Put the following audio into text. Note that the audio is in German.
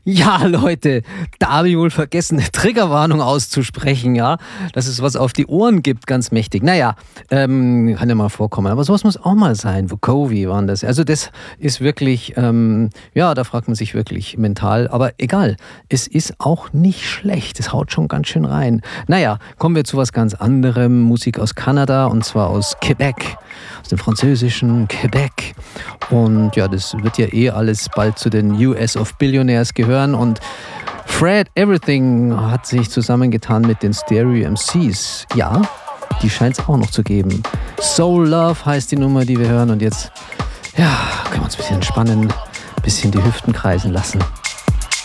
Ja, Leute, da habe ich wohl vergessen, eine Triggerwarnung auszusprechen, ja. Dass es was auf die Ohren gibt, ganz mächtig. Naja, kann ja mal vorkommen. Aber sowas muss auch mal sein. Vukovi waren das. Also das ist wirklich, ja, da fragt man sich wirklich mental. Aber egal, es ist auch nicht schlecht. Es haut schon ganz schön rein. Naja, kommen wir zu was ganz anderem. Musik aus Kanada und zwar aus Quebec. Aus dem französischen Quebec. Und ja, das wird ja eh alles bald zu den US of Billionaires gehören. Und Fred Everything hat sich zusammengetan mit den Stereo MCs. Ja, die scheint es auch noch zu geben. Soul Love heißt die Nummer, die wir hören. Und jetzt, ja, können wir uns ein bisschen entspannen, ein bisschen die Hüften kreisen lassen.